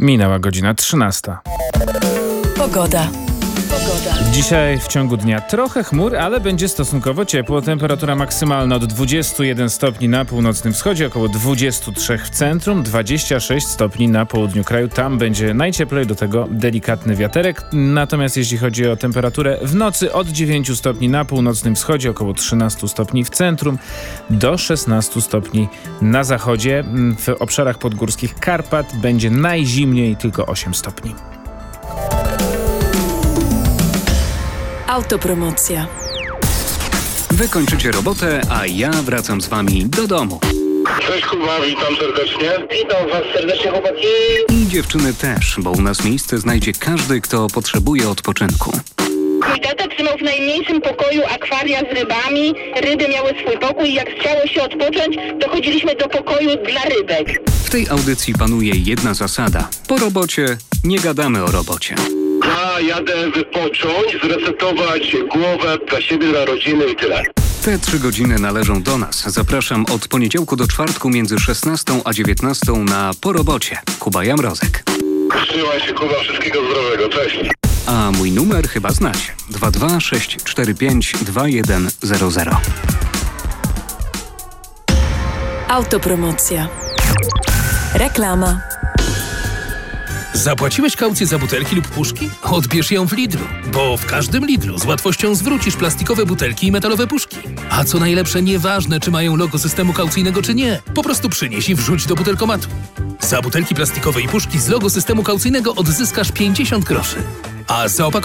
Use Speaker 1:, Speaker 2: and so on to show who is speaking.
Speaker 1: Minęła godzina 13.
Speaker 2: Pogoda.
Speaker 1: Dzisiaj w ciągu dnia trochę chmur, ale będzie stosunkowo ciepło. Temperatura maksymalna od 21 stopni na północnym wschodzie, około 23 w centrum, 26 stopni na południu kraju. Tam będzie najcieplej, do tego delikatny wiaterek. Natomiast jeśli chodzi o temperaturę w nocy, od 9 stopni na północnym wschodzie, około 13 stopni w centrum, do 16 stopni na zachodzie. W obszarach podgórskich Karpat będzie najzimniej, tylko 8 stopni.
Speaker 2: Autopromocja.
Speaker 3: Wy kończycie robotę, a ja wracam z wami do domu.
Speaker 4: Cześć Kuba, witam serdecznie. Witam was serdecznie, chłopaki.
Speaker 3: I dziewczyny też, bo u nas miejsce znajdzie każdy, kto potrzebuje odpoczynku.
Speaker 5: Mój tata trzymał w najmniejszym pokoju akwaria z rybami. Ryby miały swój pokój i jak chciało się odpocząć, dochodziliśmy do pokoju dla rybek.
Speaker 3: W tej audycji panuje jedna zasada. Po robocie nie gadamy o robocie.
Speaker 4: Ja jadę wypocząć, zresetować głowę dla siebie, dla rodziny i tyle.
Speaker 3: Te 3 godziny należą do nas. Zapraszam od poniedziałku do czwartku między 16 a 19 na Po robocie. Kuba Jamrozek.
Speaker 4: Trzymaj się Kuba, wszystkiego zdrowego, cześć.
Speaker 3: A mój numer chyba znacie. 226452100.
Speaker 2: Autopromocja. Reklama.
Speaker 6: Zapłaciłeś kaucję za butelki lub puszki? Odbierz ją w Lidlu, bo w każdym Lidlu z łatwością zwrócisz plastikowe butelki i metalowe puszki. A co najlepsze, nieważne czy mają logo systemu kaucyjnego czy nie, po prostu przynieś i wrzuć do butelkomatu. Za butelki plastikowe i puszki z logo systemu kaucyjnego odzyskasz 50 groszy. A za opakowanie